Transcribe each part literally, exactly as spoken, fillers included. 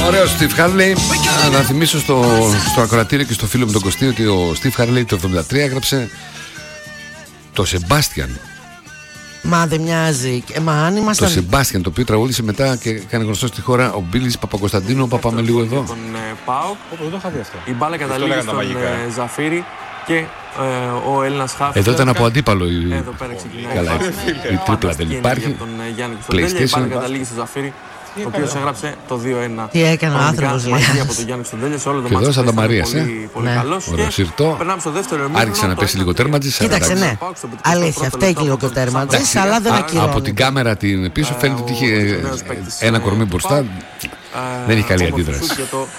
Ωραίο Steve Harley. Να θυμίσω στο, στο ακροατήριο και στο φίλο μου τον Κωστή ότι ο Steve Harley το εβδομήντα τρία έγραψε το Sebastian. Μα δεν μοιάζει. Ε, μα αν ήμασταν... Το Sebastian, το οποίο τραγούδισε μετά και έκανε γνωστό στη χώρα ο Μπίλης Παπακοσταντίνο. Πάμε λίγο εδώ. Τον ΠΑΟΚ. Η μπάλα καταλήγει στον Ζαφύρι και ε, ο Έλληνας χάφ. Εδώ ήταν από αντίπαλο η, εδώ πέρα ξεκινάει. Καλά, η, η τρίπλα δεν υπάρχει. Η μπάλα καταλήγει στον Ζαφύρι, ο οποίος έγραψε το δύο ένα. Τι έκανε ο άνθρωπος, λέει. Από τον Γιάννη Κωνσταντέλια σε όλο το μάτι. Και εδώ Σαντα Μαρίας, ε. Πολύ καλός. Ωραίο σιρτό. Άρχισε να πέσει λίγο τέρματζης. Κοίταξε, ναι. Αλήθεια, φταίει λίγο το τέρματζης, αλλά δεν ακυρώνει. Από την κάμερα την πίσω φαίνεται ότι είχε ένα κορμί μπροστά. Δεν έχει καλή αντίδραση.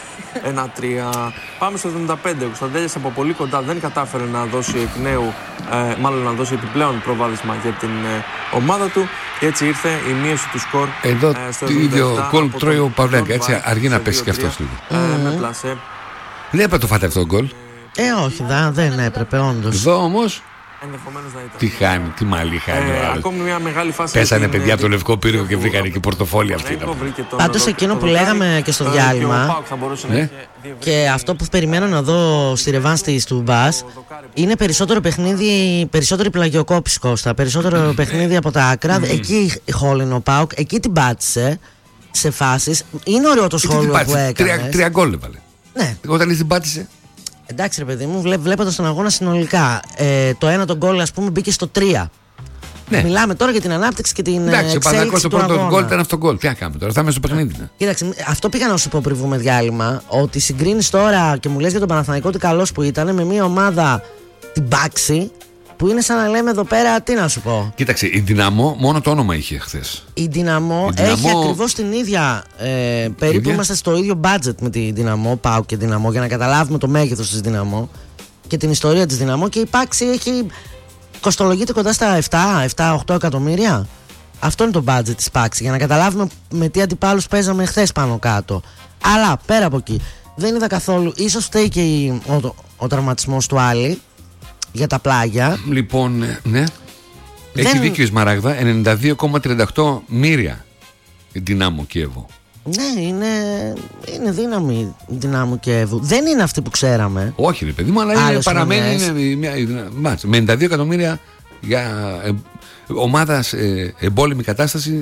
ένα τρία. Πάμε στο εβδομήντα πέντε. Ο Κωνσταντέλιας από πολύ κοντά δεν κατάφερε να δώσει εκ νέου, ε, μάλλον να δώσει επιπλέον προβάδισμα για την ε, ομάδα του. Και έτσι ήρθε η μείωση του σκορ. Εδώ το ίδιο γκολ τρώει ο Παυλέγκα. Έτσι αργεί να πέσει και αυτό λίγο. Ε, με πλασέ. Δεν έπρεπε το φάτε αυτό το γκολ. Ε, όχι, δα, δεν έπρεπε, όντως. Εδώ όμως. Ενδεχομένως να ήταν. Τι χάνει, τι μαλλί χάνει. Ε, ακόμη μια μεγάλη φάση. Πέσανε παιδιά από το Λευκό Πύργο και βρήκανε και πορτοφόλι αυτή. Πάντως εκείνο που λέγαμε και στο διάλειμμα ναι. Και αυτό που περιμένω να δω στη ρεβάνς του Μπας είναι περισσότερο παιχνίδι, περισσότερη πλαγιοκόπηση, Κώστα. Περισσότερο παιχνίδι από τα άκρα. Εκεί χόλινε ο ΠΑΟΚ, εκεί την πάτησε σε φάσεις. Είναι ωραίο το σχόλιο που έκανε. Τρία γκολ έβαλε. Ναι. Όταν την πάτησε. Εντάξει ρε παιδί μου, βλέ, βλέποντας τον αγώνα συνολικά, ε, το ένα τον γκολ ας πούμε μπήκε στο τρία. Ναι. Μιλάμε τώρα για την ανάπτυξη και την εντάξει, εξέλιξη του αγώνα. Το πρώτο γκολ ήταν αυτό γκολ. Τι να κάνουμε τώρα, θα είμαι στο παιχνίδι. Ναι. Κοίταξε, αυτό πήγα να σου πω πριν βγούμε διάλειμμα, ότι συγκρίνεις τώρα και μου λες για τον Παναθηναϊκό τι καλός που ήταν με μια ομάδα την Πάξη, που είναι σαν να λέμε εδώ πέρα, τι να σου πω. Κοίταξε, η Δυναμό μόνο το όνομα είχε χθες. Η Δυναμό έχει ακριβώς την ίδια. Ε, περίπου ίδια? Είμαστε στο ίδιο budget με τη Δυναμό, ΠΑΟΚ και Δυναμό, για να καταλάβουμε το μέγεθος της Δυναμό και την ιστορία της Δυναμό. Και η Πάξη έχει. Κοστολογείται κοντά στα επτά με οκτώ εκατομμύρια. Αυτό είναι το budget της Πάξη, για να καταλάβουμε με τι αντιπάλους παίζαμε χθες πάνω κάτω. Αλλά πέρα από εκεί, δεν είδα καθόλου. Ίσως φταίει και η, ο, ο τραυματισμός του Άλλη. Για τα πλάγια. Λοιπόν, ναι. Δεν... Έχει δίκιο η Σμαράγδα. ενενήντα δύο κόμμα τριάντα οκτώ μοίρια η Δυνάμο Κιέβου. Ναι, είναι, είναι δύναμη η Δυνάμο Κιέβου. Δεν είναι αυτή που ξέραμε. Όχι, ρε παιδί μου, αλλά είναι, παραμένει. Είναι μια, με ενενήντα δύο εκατομμύρια για ε, ομάδα σε ε, εμπόλεμη κατάσταση.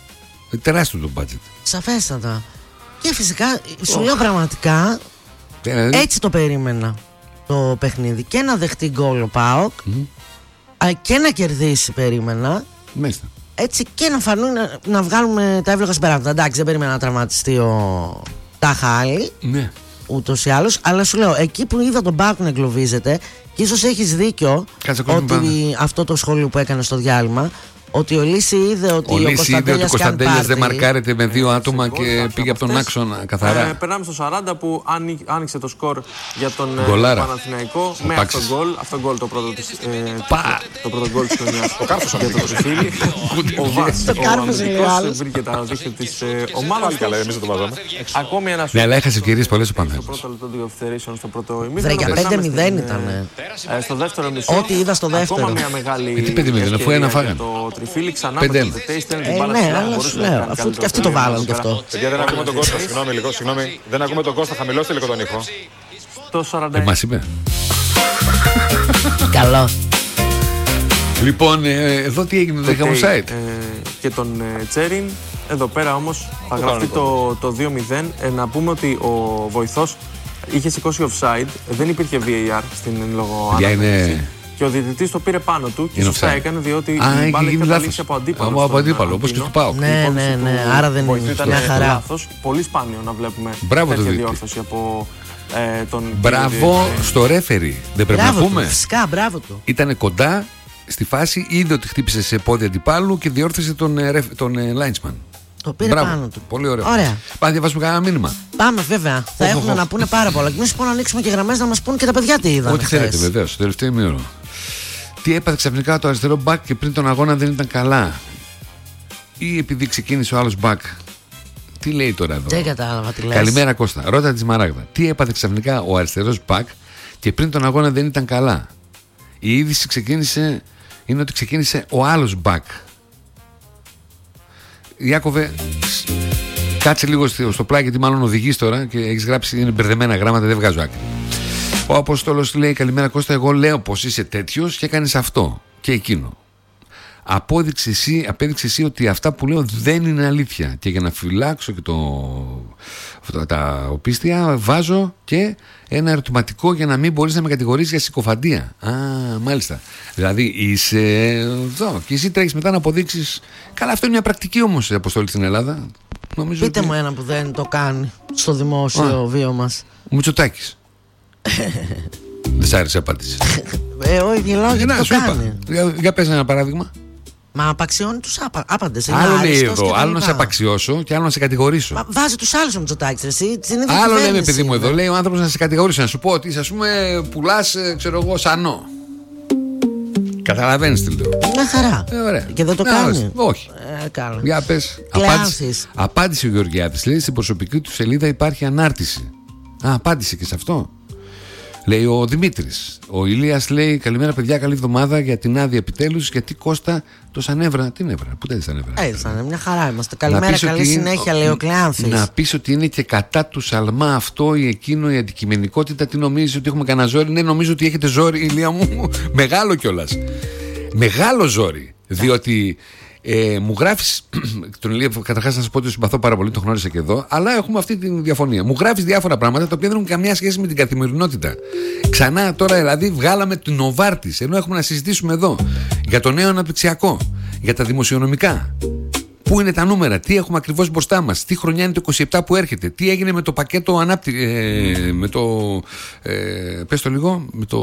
Τεράστιο το budget. Σαφέστατα. Και φυσικά, σου λέω πραγματικά, ε, έτσι το περίμενα. Το παιχνίδι και να δεχτεί γκολ ο ΠΑΟΚ mm-hmm. και να κερδίσει περίμενα. Μάλιστα. Έτσι και να φανούν να, να βγάλουμε τα εύλογα συμπεράσματα. Εντάξει, δεν περίμενα να τραυματιστεί ο Τάχα Άλλη ναι. ούτως ή άλλως. Αλλά σου λέω, εκεί που είδα τον ΠΑΟΚ να εγκλωβίζεται, και ίσως έχεις δίκιο ότι αυτό το σχόλιο που έκανε στο διάλειμμα, ότι ο Λύση είδε ότι ο, ο Κωνσταντέλιας δεν μαρκάρεται με δύο άτομα ε, και πήγε από τον άξονα καθαρά. Ε, περνάμε στο σαράντα που άνοιξε το σκορ για τον Γκολάρα. Παναθηναϊκό με αυτό γκολ. Αυτό γκολ το πρώτο της, ε, το πρώτο γκολ της χρονιάς. Ο Κάρφος για το Τριφύλι. Ο Βάς, ο Αμερικός, βρήκε τα δίχτυα της ομάδας. Καλά, εμείς δεν το βάζαμε. Ακόμη ένας. Ναι, αλλά έχασε ευκαιρίες πολλές ο Παναθηναϊκός. Στο πρώτο λεπτό του στο πρώτο ημίχρονο. Βρε, για πέντε μηδέν ήταν. Στο δεύτερο μισό. Ό,τι είδα στο δεύτερο. Ακόμα μια μεγάλη. Τι πέντε μηδέν, αφού ένα φάγανε. Τριφύλι ξανά πέντε. με το τετέιστεν την ε, μπάλα ναι, αλλά σου λέω, αφού και αυτοί το βάλανε και αυτό. Παιδιά, δεν ακούμε τον Κώστα, συγγνώμη λίγο, συγγνώμη. Δεν ακούμε τον Κώστα, χαμηλώστε λίγο τον ήχο. Το σαράντα ε, μας είπε. Καλό. Λοιπόν, ε, εδώ τι έγινε, δεν είχαμε site. Και τον ε, Τσέριν, εδώ πέρα όμως θα γραφτεί το, το δύο μηδέν. Ε, να πούμε ότι ο βοηθός είχε σηκώσει offside, δεν υπήρχε βι έι αρ στην εν λόγω ανάπτυξη. Και ο διαιτητής το πήρε πάνω του και σωστά έκανε, διότι Α, η μπάλα έχει καταλήξει από αντίπαλο. Από αντίπαλο, όπως και στο ΠΑΟΚ. Ναι, ναι, ναι, άρα δεν είναι μια χαρά. Λάθος. Πολύ σπάνιο να βλέπουμε μπράβο τέτοια διόρθωση από ε, τον. Μπράβο στο ρέφερι. Δεν πρέπει μπράβο να πούμε. Του, φυσικά, μπράβο του. Ήτανε κοντά στη φάση, είδε ότι χτύπησε σε πόδι αντιπάλου και διόρθωσε τον, τον Λάιντσμαν. Το πήρε μπράβο. Πάνω του. Πολύ ωραίο. Ωραία. Πάμε να διαβάσουμε κανένα μήνυμα. Πάμε, βέβαια. Θα oh, έχουμε oh, oh. να πούνε πάρα πολλά. Και εμείς μπορούμε να ανοίξουμε και γραμμές να μας πούνε και τα παιδιά τι είδαν. Ό,τι θέλετε, βεβαίως. Το τελευταίο ημίωρο. Τι έπαθε ξαφνικά το αριστερό μπακ και πριν τον αγώνα δεν ήταν καλά? Ή επειδή ξεκίνησε ο άλλος μπακ? Τι λέει τώρα εδώ? Δεν κατάλαβα τι λες. Καλημέρα Κώστα, ρώτα τη Μαράγδα. Τι έπαθε ξαφνικά ο αριστερός μπακ και πριν τον αγώνα δεν ήταν καλά? Η είδηση ξεκίνησε, είναι ότι ξεκίνησε ο άλλος μπακ. Ιάκωβε, Κάτσε λίγο στο πλάι, γιατί μάλλον οδηγείς τώρα και έχεις γράψει, είναι μπερδεμένα γράμματα, δεν βγάζω άκρη. Ο Απόστολος λέει: καλημέρα Κώστα, εγώ λέω πως είσαι τέτοιος και έκανες αυτό και εκείνο. Απόδειξε εσύ, απέδειξε εσύ ότι αυτά που λέω δεν είναι αλήθεια. Και για να φυλάξω και το, τα οπίστια, βάζω και ένα ερωτηματικό για να μην μπορείς να με κατηγορήσεις για συκοφαντία. Α, μάλιστα. Δηλαδή είσαι εδώ και εσύ τρέχεις μετά να αποδείξεις. Καλά, αυτό είναι μια πρακτική όμως, Αποστόλη, στην Ελλάδα. Νομίζω Πείτε ότι... μου ένα που δεν το κάνει στο δημόσιο Α, βίο μας. Ο Μητσοτάκης. Δεν σ' άρεσε απάντηση. Ε, όχι, γελάω γιατί το κάνει. Για, για πες ένα παράδειγμα. Μα απαξιώνει τους άπα, άπαντες. Άλλο λέει εδώ, άλλο να σε απαξιώσω και άλλο να σε κατηγορήσω. Μα βάζει τους άλλους ο Μητσοτάκης, εσύ. Άλλο λέμε, παιδί μου, εδώ λέει ο άνθρωπος να σε κατηγορήσω. Να σου πω ότι, ας πούμε, πουλάς, ξέρω εγώ, σανό. Καταλαβαίνεις τι λέω. Μια χαρά. Ε, ωραία. Και δεν το να, κάνει. Όχι. Ε, καλά. Για πες. Απάντησε, απάντησε ο Γεωργιάδης. Λέει στην προσωπική του σελίδα υπάρχει ανάρτηση. Α, απάντησε και σε αυτό. Λέει ο Δημήτρης. Ο Ηλίας λέει: καλημέρα, παιδιά, καλή εβδομάδα για την άδεια επιτέλους. Γιατί Κώστα το σανέβρα. Τι νεύρα, πού τα σανέβρα. Ε, σαν μια χαρά είμαστε. Καλημέρα, καλή συνέχεια, λέει ο Κλεάνθης. Να πεις ότι είναι και κατά του Σαλμά αυτό ή εκείνο, η αντικειμενικότητα. Τι νομίζεις, ότι έχουμε κανένα ζόρι? Ναι, νομίζω ότι έχετε ζόρι, Ηλία μου. Μεγάλο κιόλας. Μεγάλο ζόρι. Διότι. Ε, μου γράφεις τον Ηλία, καταρχάς να σας πω ότι συμπαθώ πάρα πολύ, τον γνώρισα και εδώ, αλλά έχουμε αυτή τη διαφωνία. Μου γράφεις διάφορα πράγματα τα οποία δεν έχουν καμία σχέση με την καθημερινότητα. Ξανά τώρα δηλαδή βγάλαμε την Νοβάρτης, ενώ έχουμε να συζητήσουμε εδώ για το νέο αναπτυξιακό, για τα δημοσιονομικά. Πού είναι τα νούμερα, τι έχουμε ακριβώς μπροστά μας, τι χρονιά είναι το είκοσι επτά που έρχεται, τι έγινε με το πακέτο ανάπτυξη, ε, με το. Ε, πες το λίγο, με το.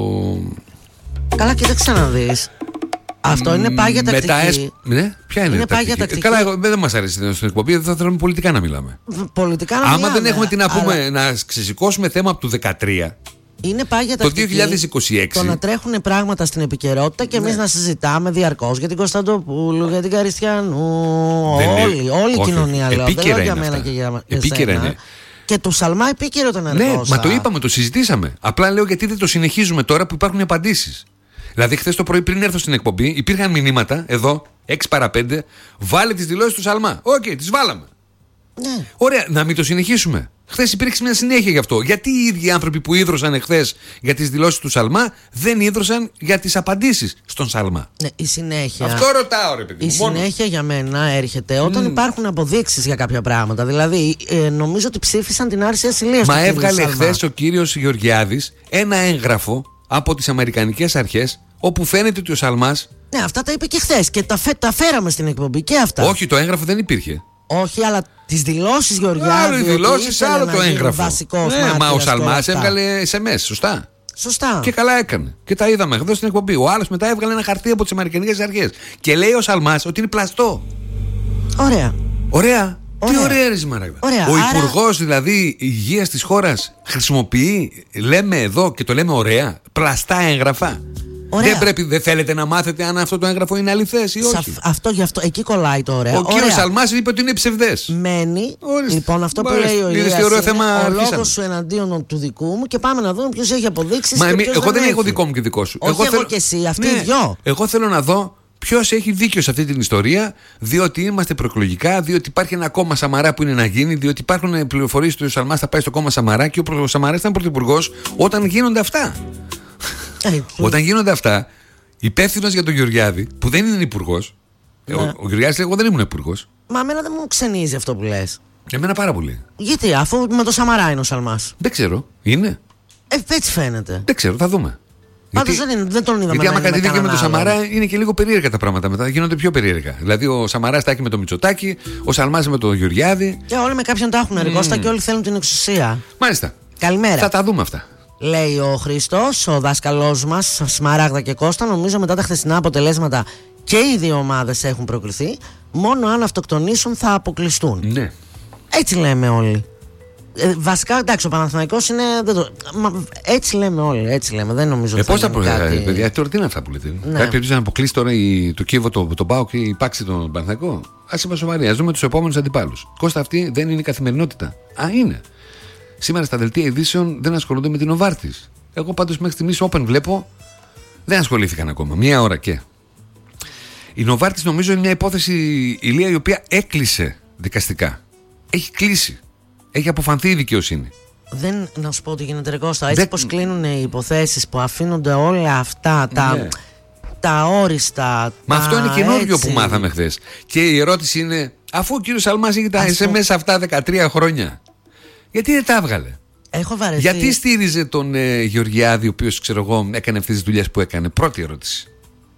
Καλά, κοίταξε να δεις. Αυτό είναι πάγια τακτική. Εσ... Ναι, ποια είναι, είναι πάγια τακτική. Καλά, εγώ, δεν μας αρέσει στην εκπομπή, δεν θα θέλουμε πολιτικά να μιλάμε. Πολιτικά να Άμα μιλάμε. δεν έχουμε τι να πούμε, αλλά... να ξεσηκώσουμε θέμα από το δεκατρία. Είναι πάγια τακτική. Το δύο χιλιάδες είκοσι έξι. Το να τρέχουν πράγματα στην επικαιρότητα και εμείς ναι. να συζητάμε διαρκώς για την Κωνσταντοπούλου, για την Καριστιανού. Δεν όλη, είναι... όλη η κοινωνία λέω. Δεν λέω για μένα και για εσένα. Και του Σαλμά επίκαιρο τον έργο. Ναι, μα το είπαμε, το συζητήσαμε. Απλά λέω γιατί δεν το συνεχίζουμε τώρα που υπάρχουν απαντήσεις. Δηλαδή, χθες το πρωί πριν έρθω στην εκπομπή, υπήρχαν μηνύματα εδώ, έξι παρά πέντε, βάλε τις δηλώσεις του Σαλμά. Οκ, okay, τις βάλαμε. Ναι. Ωραία, να μην το συνεχίσουμε. Χθες υπήρξε μια συνέχεια γι' αυτό. Γιατί οι ίδιοι άνθρωποι που ίδρωσαν εχθές για τις δηλώσεις του Σαλμά δεν ίδρωσαν για τις απαντήσεις στον Σαλμά? Ναι, η συνέχεια. Αυτό ρωτάω, ρε παιδί μου. Η μόνο. συνέχεια για μένα έρχεται όταν mm. υπάρχουν αποδείξεις για κάποια πράγματα. Δηλαδή, ε, νομίζω ότι ψήφισαν την άρση ασυλίας. Μα έβγαλε χθες ο κύριος Γεωργιάδης ένα έγγραφο από τις Αμερικανικές αρχές, όπου φαίνεται ότι ο Σαλμάς. Ναι, αυτά τα είπε και χθες και τα, φε, τα φέραμε στην εκπομπή και αυτά. Όχι, το έγγραφο δεν υπήρχε. Όχι, αλλά τις δηλώσεις Γεωργιάδη. Άλλο οι δηλώσεις, άλλο το έγγραφο. Βασικός ναι, μα ο Σαλμάς έβγαλε ες εμ ες, σωστά. Σωστά. Και καλά έκανε. Και τα είδαμε εδώ στην εκπομπή. Ο άλλος μετά έβγαλε ένα χαρτί από τις Αμερικανικές αρχές. Και λέει ο Σαλμάς ότι είναι πλαστό. Ωραία. Ωραία. Ωραία. Τι ωραία, ρε Ζημαράγδα. Ωραία, ο άρα... Υπουργός δηλαδή Υγείας της χώρας χρησιμοποιεί, λέμε εδώ και το λέμε ωραία, πλαστά έγγραφα. Ωραία. Δεν πρέπει, δεν θέλετε να μάθετε αν αυτό το έγγραφο είναι αληθές ή όχι? Σα, αυτό γι' αυτό, εκεί κολλάει το ωραία. Ο κύριος Σαλμάς είπε ότι είναι ψευδές. Μένει. Ορίστε. Λοιπόν, αυτό που Ορίστε. λέει ο Ηλίας είναι θέμα ο λόγος σου εναντίον του δικού μου και πάμε να δούμε ποιος έχει αποδείξεις. Μα και εμεί, ποιος εγώ δεν έχει. έχω δικό μου και δικό σου. Όχι εγώ, εγώ θέλω... και εσύ, αυτοί ναι, οι δυο. Εγώ θέλω να δω ποιος έχει δίκιο σε αυτή την ιστορία, διότι είμαστε προεκλογικά, διότι υπάρχει ένα κόμμα Σαμαρά που είναι να γίνει, διότι υπάρχουν πληροφορίες ότι ο Σαλμάς θα πάει στο κόμμα Σαμαρά και ο Σαμαράς ήταν πρωθυπουργός όταν γίνονται αυτά. Ε, όταν γίνονται αυτά, υπεύθυνος για τον Γεωργιάδη, που δεν είναι υπουργός. Ναι. Ο, ο Γεωργιάδης λέει: εγώ δεν ήμουν υπουργός. Μα εμένα δεν μου ξενίζει αυτό που λες. Εμένα πάρα πολύ. Γιατί, αφού με το Σαμαρά είναι ο Σαλμάς. Δεν ξέρω. Είναι. Ε, έτσι φαίνεται. Δεν ξέρω, θα δούμε. Πάντως δεν, δεν τον είδαμε. Γιατί άμα κάτι δίκαιο με τον Σαμαρά άλλο. είναι και λίγο περίεργα τα πράγματα μετά. Γίνονται πιο περίεργα. Δηλαδή ο Σαμαράς τα έχει με το Μητσοτάκη, ο Σαλμάς με το Γεωργιάδη. Και όλοι με κάποιον τα έχουν εργόστα mm. και όλοι θέλουν την εξουσία. Μάλιστα. Καλημέρα. Θα τα δούμε αυτά. Λέει ο Χριστός, ο δάσκαλός μας, Σμαράγδα και Κώστα. Νομίζω μετά τα χθεσινά αποτελέσματα και οι δύο ομάδες έχουν προκριθεί. Μόνο αν αυτοκτονήσουν θα αποκλειστούν. Ναι. Έτσι λέμε όλοι. Ε, βασικά, εντάξει, ο Παναθηναϊκός είναι. Δεν το, μα, έτσι λέμε όλοι. Έτσι λέμε. Δεν νομίζω ε, ότι. Πώς θα προηγηθεί, παιδιά, τώρα τι είναι αυτά που λέτε. Ναι. Κάποια περίπτωση να αποκλείσει τώρα η, το Κίεβο, το, το ΠΑΟΚ και η Πάξη τον Παναθηναϊκό. Ας είμαστε σοβαροί. Ας δούμε τους επόμενους αντιπάλους. Κώστα, αυτή δεν είναι η καθημερινότητα. Α, είναι. Σήμερα στα δελτία ειδήσεων δεν ασχολούνται με την Νοβάρτης. Εγώ πάντως μέχρι στιγμής όπεν βλέπω δεν ασχολήθηκαν ακόμα. Μία ώρα και. Η Νοβάρτης νομίζω είναι μια υπόθεση, Ηλία, η οποία έκλεισε δικαστικά. έχει κλείσει. Έχει αποφανθεί η δικαιοσύνη. Δεν, να σου πω ότι γίνεται, ρε Κώστα, έτσι πως κλείνουν οι υποθέσεις που αφήνονται όλα αυτά τα, ναι. τα όριστα. Μα τα αυτό είναι καινούργιο έτσι. που μάθαμε χθες. Και η ερώτηση είναι, αφού ο κύριος Σαλμάς είχε τα Ας ες εμ ες αυτά δεκατρία χρόνια, γιατί δεν τα έβγαλε? Έχω βαρεθεί. Γιατί στήριζε τον ε, Γεωργιάδη, ο οποίος, ξέρω εγώ, έκανε αυτές τις δουλειές που έκανε? Πρώτη ερώτηση.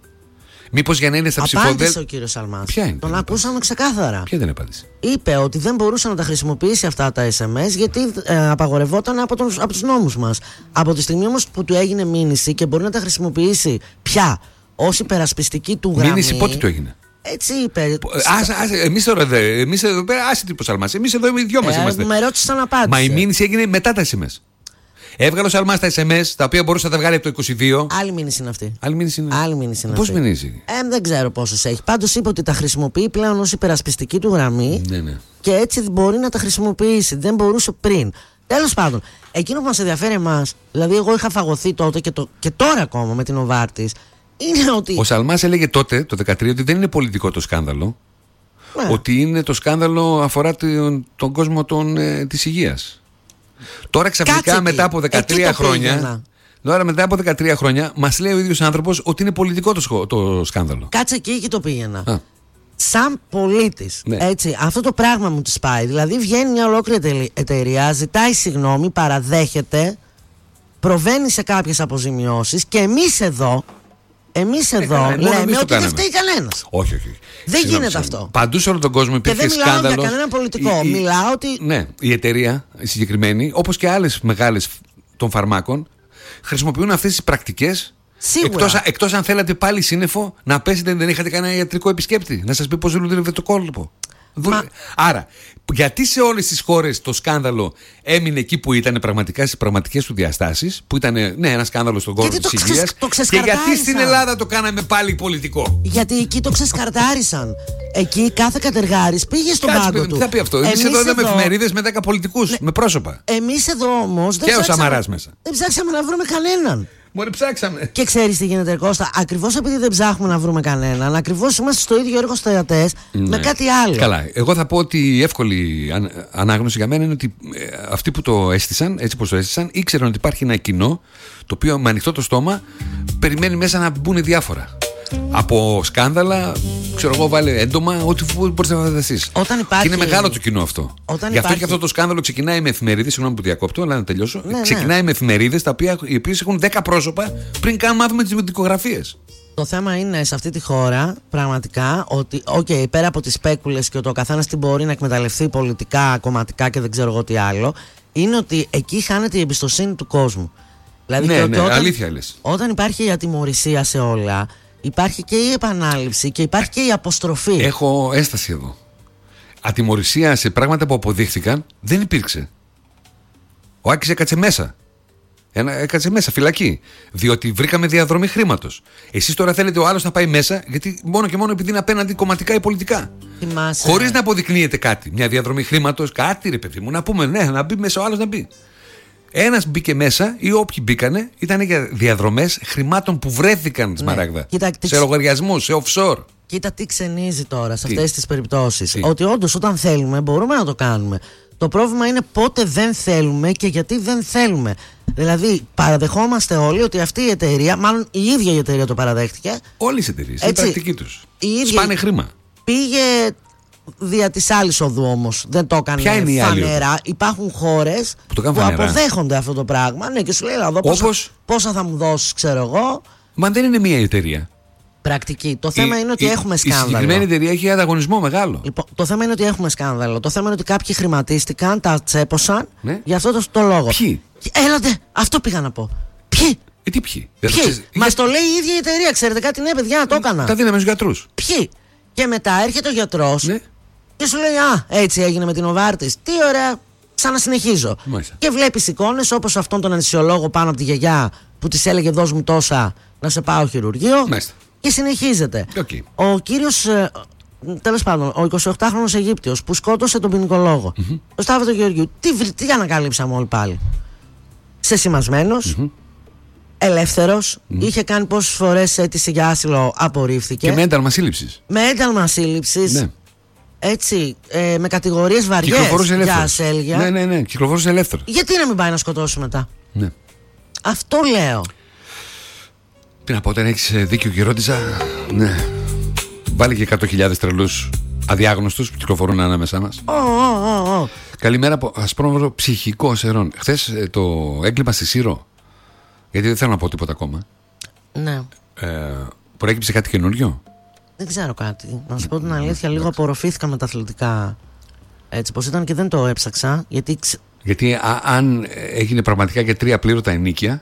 Μήπως για να είναι στα ψηφοδέλτια. Απάντησε ο κύριος Σαλμάς. Ποια είναι? Τον ακούσαμε ξεκάθαρα. Ποια δεν απάντησε? Είπε ότι δεν μπορούσε να τα χρησιμοποιήσει αυτά τα ες εμ ες γιατί ε, απαγορευόταν από, τον, από τους νόμους μας. Από τη στιγμή όμως που του έγινε μήνυση και μπορεί να τα χρησιμοποιήσει πια ως υπερασπιστική του γραμμή. Μήνυση πότε του έγινε? Έτσι είπε. Άσε, άσε, εμείς τώρα δε, εμείς εδώ πέρα, άσε τι πως Σαλμάς. Εμείς εδώ οι δυο μας ε, είμαστε. Με ρώτησε να απάντησε. Μα η μήνυση έγινε μετά τα ες εμ ες. Έβγαλε ο Σαλμάς τα ες εμ ες, τα οποία μπορούσε να τα βγάλει από το είκοσι δύο. Άλλη μήνυση είναι αυτή. Άλλη μήνυση είναι. Άλλη μήνυση είναι Πώς αυτή. μήνυση? Ε, δεν ξέρω πόσες έχει. Πάντως είπε ότι τα χρησιμοποιεί πλέον ως υπερασπιστική του γραμμή. Ναι, ναι. Και έτσι μπορεί να τα χρησιμοποιήσει. Δεν μπορούσε πριν. Τέλος πάντων, εκείνο που μας ενδιαφέρει εμάς, δηλαδή εγώ είχα φαγωθεί τότε και, το, και τώρα ακόμα με την Οβάρτης, είναι ότι. Ο Σαλμάς έλεγε τότε, το δεκατρία, ότι δεν είναι πολιτικό το σκάνδαλο. Ναι. Ότι είναι το σκάνδαλο αφορά τον, τον κόσμο των, ε, της υγείας. Τώρα ξαφνικά Κάτσε μετά από δεκατρία χρόνια. πήγαινα. Τώρα μετά από δεκατρία χρόνια μας λέει ο ίδιος άνθρωπος ότι είναι πολιτικό το, σχο, το σκάνδαλο. Κάτσε εκεί, εκεί το πήγαινα. Α. Σαν πολίτης, Ναι. έτσι, αυτό το πράγμα μου τη πάει. Δηλαδή βγαίνει μια ολόκληρη εταιρεία, ζητάει συγγνώμη, παραδέχεται, προβαίνει σε κάποιες αποζημιώσεις και εμείς εδώ, εμείς εδώ καλά, μόνο λέμε εμείς το ότι δεν κάναμε. φταίει κανένας. Όχι, όχι. Δεν Συγγνώμη, γίνεται συγγνώμη. αυτό. Παντού σε όλο τον κόσμο Και υπήρχε δεν μιλάω σκάνδαλο. για κανέναν πολιτικό. Η- η- Μιλάω ότι. Ναι, η εταιρεία η συγκεκριμένη, όπως και άλλες μεγάλες των φαρμάκων, χρησιμοποιούν αυτές τις πρακτικές. Σίγουρα. Εκτός, εκτός αν θέλατε πάλι σύννεφο να πέσετε, δεν είχατε κανένα ιατρικό επισκέπτη να σας πει πώς δουλεύει το κόλπο. Μα... Άρα, γιατί σε όλες τις χώρες το σκάνδαλο έμεινε εκεί που ήταν πραγματικά στις πραγματικές του διαστάσεις, που ήταν ναι, ένα σκάνδαλο στον κόσμο Γιατί της το υγείας, ξεσ- το και γιατί στην ξεσκαρτάρισαν. Ελλάδα το κάναμε πάλι πολιτικό? Γιατί εκεί το ξεσκαρτάρισαν. Εκεί κάθε κατεργάρης πήγε στον Κάτσε, πάγκο παιδί, του. τι θα πει αυτό? Εμείς εδώ είδαμε εφημερίδες με δέκα πολιτικούς, Ναι. με πρόσωπα. Εμείς εδώ όμως δεν Και ο ψάξαμε- Σαμαράς μέσα. Δεν ψάξαμε να βρούμε κανέναν. Μωρέ, ψάξαμε. Και ξέρεις τι γίνεται, Κώστα? Ακριβώς επειδή δεν ψάχνουμε να βρούμε κανέναν, ακριβώς είμαστε στο ίδιο εργοστατές με κάτι άλλο. Καλά. Εγώ θα πω ότι η εύκολη αν- ανάγνωση για μένα είναι ότι ε, αυτοί που το αίσθησαν, έτσι όπως το αίσθησαν, ήξεραν ότι υπάρχει ένα κοινό το οποίο με ανοιχτό το στόμα περιμένει μέσα να μπουν διάφορα. Από σκάνδαλα, ξέρω εγώ, βάλε έντομα, ό,τι μπορείς να φανταστείς. Όταν υπάρχει- Και είναι μεγάλο το κοινό αυτό. Όταν Γι' αυτό υπάρχει- και αυτό το σκάνδαλο ξεκινάει με εφημερίδες. Συγγνώμη που διακόπτω, αλλά να τελειώσω. Ναι, ναι. Ξεκινάει με εφημερίδες οι οποίες έχουν δέκα πρόσωπα πριν καν μάθουμε τις δικογραφίες. Το θέμα είναι σε αυτή τη χώρα πραγματικά ότι, οκ, okay, πέρα από τις σπέκουλες και ότι ο καθένας τι μπορεί να εκμεταλλευτεί πολιτικά, κομματικά και δεν ξέρω εγώ τι άλλο, είναι ότι εκεί χάνεται η εμπιστοσύνη του κόσμου. Δηλαδή, Ναι, και, ναι, και όταν, αλήθεια λες. Όταν υπάρχει η ατιμωρησία σε όλα, υπάρχει και η επανάληψη και υπάρχει και η αποστροφή. Έχω έσταση εδώ. Ατιμωρησία σε πράγματα που αποδείχθηκαν δεν υπήρξε. Ο Άκης έκατσε μέσα. Ένα, έκατσε μέσα, φυλακή. Διότι βρήκαμε διαδρομή χρήματος. Εσείς τώρα θέλετε ο άλλος να πάει μέσα, γιατί μόνο και μόνο επειδή είναι απέναντι κομματικά ή πολιτικά. Θυμάσαι. Χωρίς να αποδεικνύεται κάτι. Μια διαδρομή χρήματος, κάτι ρε παιδί μου, να πούμε ναι, να μπει μέσα ο άλλος να μπει. Ένας μπήκε μέσα ή όποιοι μπήκανε ήταν για διαδρομές χρημάτων που βρέθηκαν, Σμαράγδα. Κοίτα, τι σε λογαριασμούς, σε offshore. Κοίτα τι ξενίζει τώρα σε Τι? αυτές τις περιπτώσεις. Τι? Ότι όντως όταν θέλουμε μπορούμε να το κάνουμε. Το πρόβλημα είναι πότε δεν θέλουμε και γιατί δεν θέλουμε. Δηλαδή, παραδεχόμαστε όλοι ότι αυτή η εταιρεία, μάλλον η ίδια η εταιρεία το παραδέχτηκε. Όλες οι εταιρείες. Είναι Έτσι, πρακτική τους. η ίδια- Σπάνε χρήμα. Πήγε δια της άλλης οδού όμως. Δεν το έκανε Ποια είναι η άλλη φανερά. Υπάρχουν χώρες Που το κάνουν που φανερά. αποδέχονται αυτό το πράγμα. Ναι, και σου λέει, να δω πόσα, Όπως? πόσα θα μου δώσεις, ξέρω εγώ. Μα δεν είναι μία εταιρεία. Πρακτική. Το θέμα Η- είναι ότι η- έχουμε Η συγκεκριμένη σκάνδαλο. εταιρεία έχει ανταγωνισμό μεγάλο. Λοιπόν, το θέμα είναι ότι έχουμε σκάνδαλο. Το θέμα είναι ότι κάποιοι χρηματίστηκαν, τα τσέπωσαν Ναι. για αυτό το, το λόγο. Ποιοι? Έλατε, αυτό πήγα να πω. Ποιοι? Ε, τι ποιοι. Δεν το Ποιοι? ξέρεις. Μα το λέει η ίδια η εταιρεία. Ξέρετε κάτι, ναι, παιδιά, το έκανα. Τα δίναμε στους γιατρούς. Ποιοι? Και μετά έρχεται ο γιατρός Ναι. και σου λέει, α, έτσι έγινε με την Οβάρτης. Τι ωραία, ξανασυνεχίζω. Μάλιστα. Και βλέπεις εικόνες όπως αυτόν τον αναισθησιολόγο πάνω από τη γιαγιά που της έλεγε δώσ' μου τόσα να σε πάω χειρουργείο. Μάλιστα. Και συνεχίζεται. Οκ. Ο κύριος, ε, τέλος πάντων, ο εικοσιοκτάχρονος Αιγύπτιος που σκότωσε τον ποινικολόγο, mm-hmm. το Σταύρο του Γεωργίου, τι, βρ- τι ανακαλύψαμε όλοι πάλι. Σεσημασμένος, mm-hmm. ελεύθερος, mm-hmm. είχε κάνει πόσες φορές αίτηση για άσυλο, απορρίφθηκε. Και με ένταλμα σύλληψης. Με ένταλμα σύλληψης. Ναι. Έτσι, ε, με κατηγορίες βαριές για ασέλγεια. Ναι, ναι, ναι, κυκλοφορούσε ελεύθερο. Γιατί να μην πάει να σκοτώσει μετά? Ναι. Αυτό λέω. Τι να πω, όταν έχεις δίκιο και ρώτησα, ναι. Βάλει και εκατό χιλιάδες τρελούς αδιάγνωστους που κυκλοφορούν ανάμεσά μας. Oh, oh, oh, oh. Καλημέρα από Ασπρόμαυρο ψυχικό Σερών. Χθες το έγκλημα στη Σύρο, γιατί δεν θέλω να πω τίποτα ακόμα. Ναι. Ε, προέκυψε κάτι καινούριο? Δεν ξέρω κάτι. Να σου πω την αλήθεια, λίγο απορροφήθηκα με τα αθλητικά. Έτσι πως ήταν και δεν το έψαξα. Γιατί, γιατί α, αν έγινε πραγματικά και τρία πλήρωτα ενίκια,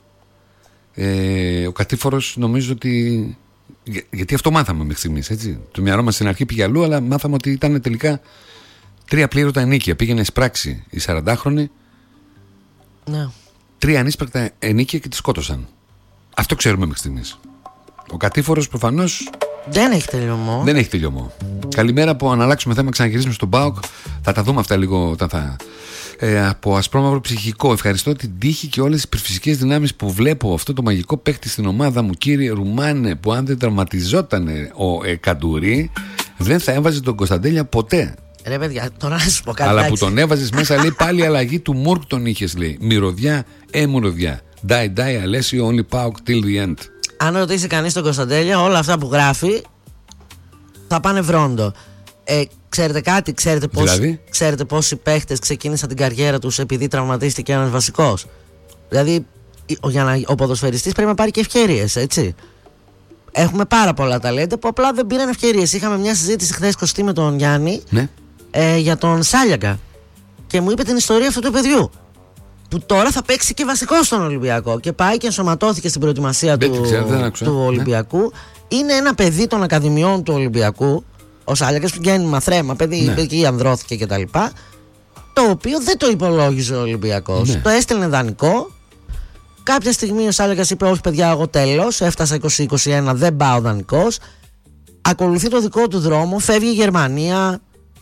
ε, ο κατήφορος νομίζω ότι. Για, γιατί αυτό μάθαμε μέχρι στιγμής, έτσι. Το μυαλό μας στην αρχή πήγε αλλού, αλλά μάθαμε ότι ήταν τελικά τρία πλήρωτα ενίκια. Πήγαινε σπράξη η σαραντάχρονη. Ναι. Τρία ανίσπρακτα ενίκια και τη σκότωσαν. Αυτό ξέρουμε μέχρι στιγμής. Ο κατήφορος προφανώς δεν έχει τελειωμό. Δεν έχει τελειωμό. Καλημέρα από αν αλλάξουμε θέμα, ξαναγυρίσουμε στον ΠΑΟΚ. Θα τα δούμε αυτά λίγο όταν θα. Ε, από Ασπρόμαυρο ψυχικό. Ευχαριστώ την τύχη και όλες τις υπερφυσικές δυνάμεις που βλέπω αυτό το μαγικό παίκτη στην ομάδα μου, κύριε Ρουμάνε, που αν δεν τραυματιζόταν ο ε, Καντουρί, δεν θα έβαζε τον Κωνσταντέλια ποτέ. Ρε παιδιά, τώρα να σου πω κάτι. Αλλά που τον έβαζες μέσα, λέει πάλι αλλαγή του Μουρκ τον είχες, λέει. Μυρωδιά, ε μυρωδιά. Die, die, Alessio, only PAOK till the end. Αν ρωτήσει κανείς τον Κωνσταντέλια, όλα αυτά που γράφει θα πάνε βρόντο. Ε, ξέρετε κάτι, ξέρετε, πώς, δηλαδή? ξέρετε πόσοι παίχτες ξεκίνησαν την καριέρα τους επειδή τραυματίστηκε ένας βασικός? Δηλαδή, ο, για να, ο ποδοσφαιριστής πρέπει να πάρει και ευκαιρίες, έτσι. Έχουμε πάρα πολλά ταλέντα που απλά δεν πήραν ευκαιρίες. Είχαμε μια συζήτηση χθες Κωστή με τον Γιάννη, ναι. ε, για τον Σάλιαγκα. Και μου είπε την ιστορία αυτού του παιδιού, που τώρα θα παίξει και βασικό στον Ολυμπιακό. Και πάει και ενσωματώθηκε στην προετοιμασία του, ξέρω, του Ολυμπιακού. Ναι. Είναι ένα παιδί των Ακαδημιών του Ολυμπιακού. Ο Σάλιαγκας που γέννημα θρέμα, παιδί, ναι. Εκεί ανδρώθηκε κτλ. Το οποίο δεν το υπολόγιζε ο Ολυμπιακός. Ναι. Το έστελνε δανεικό. Κάποια στιγμή ο Σάλιαγκας είπε: όχι, παιδιά, εγώ τέλος. Έφτασα είκοσι είκοσι ένα, δεν πάω δανεικός. Ακολουθεί το δικό του δρόμο. Φεύγει η Γερμανία.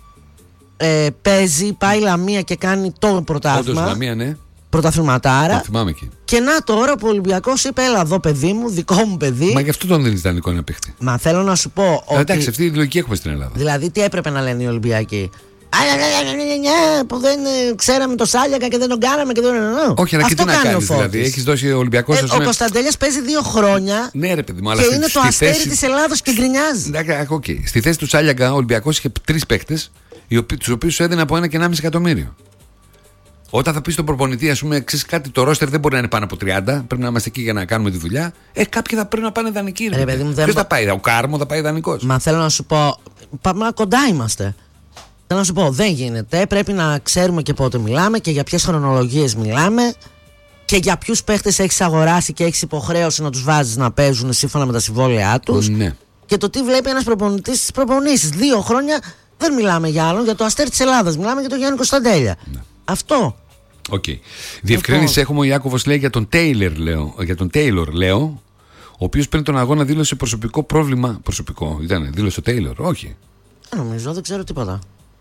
Ε, παίζει, πάει Λαμία και κάνει το πρωτάθλημα. Όντως, Λαμία, ναι. Πρωταθληματάρα. Και. και να τώρα που ο Ολυμπιακός είπε: έλα εδώ, παιδί μου, δικό μου παιδί. Μα γι' αυτό τον δίνει δανεικό να παίχτη. Μα θέλω να σου πω. Ότι... Εντάξει, αυτή τη λογική έχουμε στην Ελλάδα. Δηλαδή, τι έπρεπε να λένε οι Ολυμπιακοί? Που δεν ξέραμε το Σάλιακα και δεν τον κάναμε και δεν. Όχι, αλλά και τι να κάνεις, δηλαδή. Έχεις δώσει ο Ολυμπιακός. Ε, ο Κωνσταντέλιας παίζει δύο χρόνια. Ναι, ρε παιδί μου, αλλά και είναι το αστέρι θέση... της Ελλάδος και γκρινιάζει. Okay. Στη θέση του Σάλιακα ο Ολυμπιακός είχε τρεις παίκτες, τους οποίους έδινε από ένα και ενάμιση εκατομμύριο. Όταν θα πει στον προπονητή, ας πούμε, ξέρεις κάτι, το ρόστερ δεν μπορεί να είναι πάνω από τριάντα, πρέπει να είμαστε εκεί για να κάνουμε τη δουλειά. Ε, κάποιοι θα πρέπει να πάνε δανεικοί. Ποιος θα πάει, ο Κάρμο θα πάει δανεικός. Μα θέλω να σου πω, πάμε κοντά είμαστε. Θέλω να σου πω, δεν γίνεται. Πρέπει να ξέρουμε και πότε μιλάμε και για ποιες χρονολογίες μιλάμε και για ποιους παίχτες έχεις αγοράσει και έχεις υποχρέωση να τους βάζεις να παίζουν σύμφωνα με τα συμβόλαιά τους. Ναι. Και το τι βλέπει ένας προπονητής στις προπονήσεις. Δύο χρόνια δεν μιλάμε για άλλον, για το αστέρι της Ελλάδας. Μιλάμε για τον Γιάννη Κωνσταντέλια. Ναι. Αυτό. Okay. Διευκρίνηση έχουμε, ο Ιάκωβος λέει για τον Τέιλορ, λέω, για τον Τέιλορ, λέω, ο οποίος πριν τον αγώνα δήλωσε προσωπικό πρόβλημα. Προσωπικό, ήταν, δήλωσε ο Τέιλορ, όχι. Δεν νομίζω, δεν ξέρω τίποτα.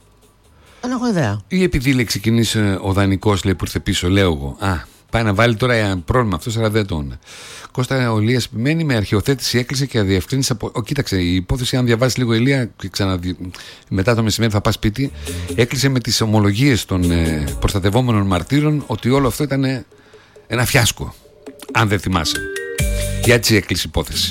Δεν έχω ιδέα. Ή επειδή λέει ξεκινήσει ο δανεικός, λέει, που ήρθε πίσω, λέω εγώ. Α, πάει να βάλει τώρα πρόβλημα αυτός, αλλά δεν τον. Κώστα ο Ηλίας επιμένει, με αρχαιοθέτηση έκλεισε και αδιευκρίνησε από. Ο, κοίταξε, η υπόθεση, αν διαβάσει λίγο Ηλία, και ξαναδι... μετά το μεσημέρι θα πας σπίτι, έκλεισε με τις ομολογίες των ε, προστατευόμενων μαρτύρων ότι όλο αυτό ήταν ένα φιάσκο. Αν δεν θυμάσαι. Για έτσι έκλεισε η υπόθεση.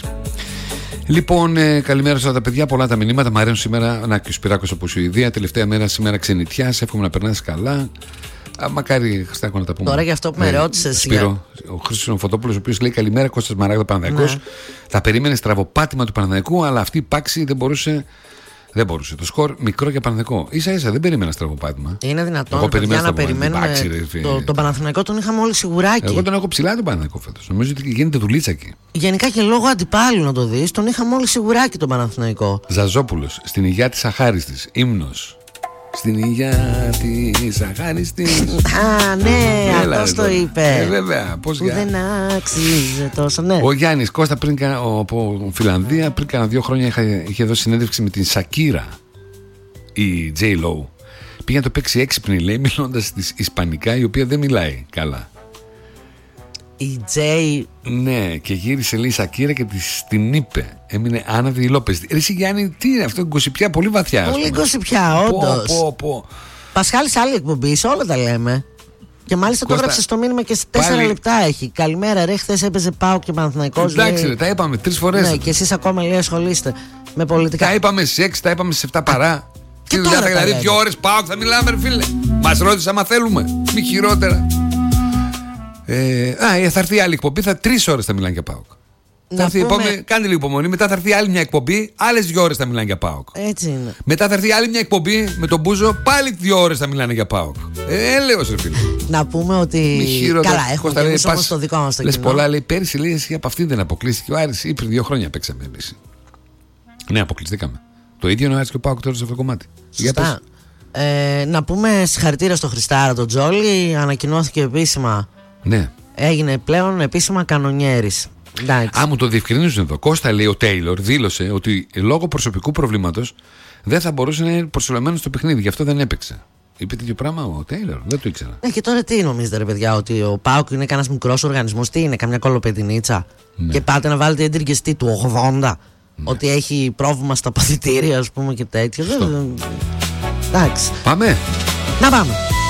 Λοιπόν, ε, καλημέρα σε όλα τα παιδιά. Πολλά τα μηνύματα. Μ' αρέσουν σήμερα. Να και ο Σπυράκος από Σουηδία. Τελευταία μέρα σήμερα ξενιτιάς. Εύχομαι να περνάς καλά. Α, μακάρι, Χριστάκο, να τα πούμε. Τώρα για αυτό που με ρώτησες. Σπύρο, ο Χρήστος Φωτόπουλος, ο οποίος λέει καλημέρα, Κώστας Μαράγδα Παναθηναϊκός. Ναι. Θα περίμενε στραβοπάτημα του Παναθηναϊκού, αλλά αυτή η πάξη δεν μπορούσε. Δεν μπορούσε. Το σκορ μικρό για Παναθηναϊκό. Σα ίσα δεν περίμενα στραβοπάτημα. Είναι δυνατόν παιδιά, να περιμένουμε. Πάξη, το, τον Παναθηναϊκό τον είχαμε όλοι σιγουράκι. Εγώ τον έχω ψηλά τον Παναθηναϊκό φέτος. Νομίζω ότι γίνεται δουλίτσα εκεί. Γενικά και λόγω αντιπάλου να το δεις, τον είχαμε όλοι σιγουράκι τον Παναθηναϊκό. Ζαζόπουλος, στην υγειά της αχάριστης. Ύμνος. Στην υγειά της αχάριστης. Α, ναι, αυτός το είπε. Ε, βέβαια, πώς που δεν άξιζε τόσο, ναι. Ο Γιάννης Κώστα πριν, από Φιλανδία, πριν κάνα δύο χρόνια είχε, είχε δώσει συνέντευξη με την Σακύρα, η J-Lo. Πήγε να το παίξει έξυπνη, λέει, μιλώντας της ισπανικά, η οποία δεν μιλάει καλά. Η Τζέι. Ναι, και γύρισε λέει η Σακύρα και της την είπε. Έμεινε άναυδη η Λόπες. Ρε εσύ Γιάννη, τι είναι αυτό, γκοσιπιά, πολύ βαθιά. Πολύ γκοσιπιά, όντως. Πω, πω, πω. Πασχάλης άλλη εκπομπή, σε όλα τα λέμε. Και μάλιστα Κώστα, το έγραψε στο μήνυμα και σε τέσσερα πάλι... λεπτά έχει. Καλημέρα, ρε. Χθες έπαιζε ΠΑΟΚ και Παναθηναϊκός. Εντάξει, λέει... τα είπαμε τρεις φορές. Ναι, και εσείς ακόμα λέει ασχολείστε με πολιτικά. Τα είπαμε στις έξι, τα είπαμε στις επτά παρά. Και δουλειά θα δηλαδή δύο ώρες ΠΑΟΚ θα μιλάμε, ρε φίλε. Μας ρώτησε άμα θέλουμε. Μη χειρότερα. Ε, α, θα έρθει άλλη εκπομπή, θα τρεις ώρες θα μιλάνε για ΠΑΟΚ. Θα πούμε... επόμενη, κάντε λίγο υπομονή. Μετά θα έρθει άλλη μια εκπομπή, άλλες δύο ώρες θα μιλάνε για ΠΑΟΚ. Έτσι είναι. Μετά θα έρθει άλλη μια εκπομπή με τον Μπούζο, πάλι δύο ώρες θα μιλάνε για ΠΑΟΚ. Ε, έλεος ρε φίλε. Να πούμε ότι. Καλά, έχουμε και εμείς όμως το δικό μας το λες κοινό. πολλά, λέει πέρυσι, λέει εσύ από αυτήν δεν αποκλείστηκε. Ο Άρης ή πριν δύο χρόνια παίξαμε εμείς. Ναι, αποκλειστήκαμε. Το ίδιο είναι ο Άρης και ο ΠΑΟΚ τώρα σε αυτό το κομμάτι. Σωστά. Ε, να πούμε συγχαρητήρια στο Χριστάρα τον Τζόλι. Ανακοινώθηκε επίσημα. Ναι. Έγινε πλέον επίσημα κανονιέρης. Α, μου το διευκρινίζουν εδώ. Κώστα λέει ο Τέιλορ δήλωσε ότι λόγω προσωπικού προβλήματος δεν θα μπορούσε να είναι προσιλωμένο στο παιχνίδι, γι' αυτό δεν έπαιξε. Είπε τέτοιο πράγμα ο Τέιλορ, δεν το ήξερα. Ε, και τώρα τι νομίζετε, ρε παιδιά, ότι ο ΠΑΟΚ είναι κανένας μικρός οργανισμός, τι είναι, καμιά κολοπεδινίτσα. Ναι. Και πάτε να βάλετε έντρικες τι του ογδόντα, ναι. Ότι έχει πρόβλημα στα παθητήρια, ας πούμε και τέτοια. Δεν... Εντάξει. Πάμε. Να πάμε.